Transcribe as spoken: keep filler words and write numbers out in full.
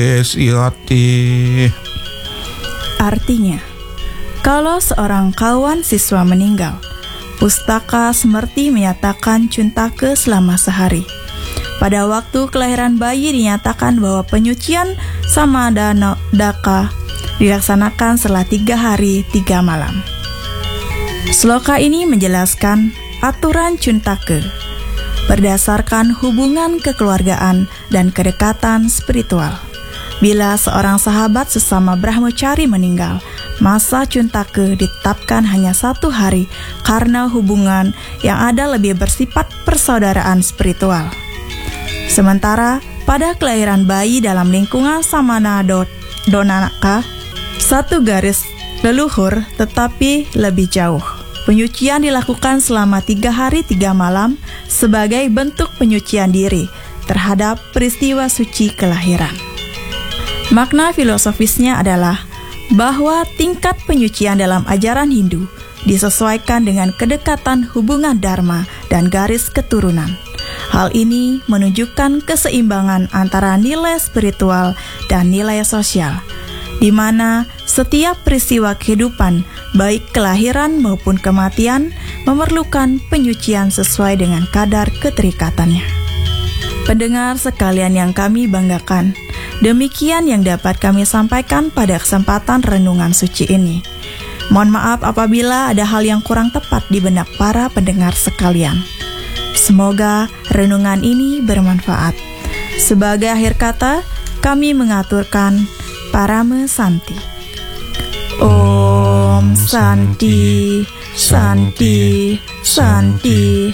Esiati. Artinya, kalau seorang kawan siswa meninggal, Pustaka Semerti menyatakan cuntake selama sehari. Pada waktu kelahiran bayi dinyatakan bahwa penyucian Samadaka dilaksanakan setelah tiga hari tiga malam. Sloka ini menjelaskan aturan cuntake berdasarkan hubungan kekeluargaan dan kedekatan spiritual. Bila seorang sahabat sesama Brahmacari meninggal, masa cuntake ditetapkan hanya satu hari karena hubungan yang ada lebih bersifat persaudaraan spiritual. Sementara pada kelahiran bayi dalam lingkungan Samana Donanaka, satu garis leluhur tetapi lebih jauh. Penyucian dilakukan selama tiga hari tiga malam sebagai bentuk penyucian diri terhadap peristiwa suci kelahiran. Makna filosofisnya adalah bahwa tingkat penyucian dalam ajaran Hindu disesuaikan dengan kedekatan hubungan dharma dan garis keturunan. Hal ini menunjukkan keseimbangan antara nilai spiritual dan nilai sosial, di mana setiap peristiwa kehidupan, baik kelahiran maupun kematian, memerlukan penyucian sesuai dengan kadar keterikatannya. Pendengar sekalian yang kami banggakan, demikian yang dapat kami sampaikan pada kesempatan renungan suci ini. Mohon maaf apabila ada hal yang kurang tepat di benak para pendengar sekalian. Semoga renungan ini bermanfaat. Sebagai akhir kata, kami mengaturkan Parama Santi. Om Santi, Santi, Santi.